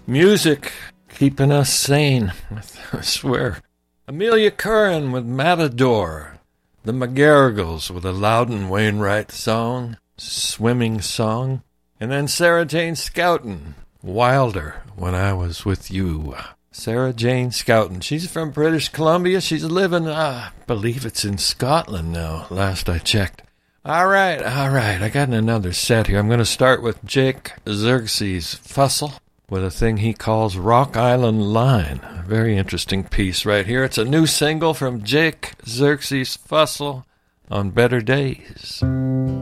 Music keeping us sane, I swear. Amelia Curran with Matador. The McGarrigles with a Loudon Wainwright song, Swimming Song. And then Sarah Jane Scouten, Wilder, When I Was With You. Sarah Jane Scouten. She's from British Columbia. She's living, I believe it's in Scotland now, last I checked. All right. I got another set here. I'm going to start with Jake Xerxes Fussell with a thing he calls Rock Island Line. A very interesting piece right here. It's a new single from Jake Xerxes Fussell on Better Days.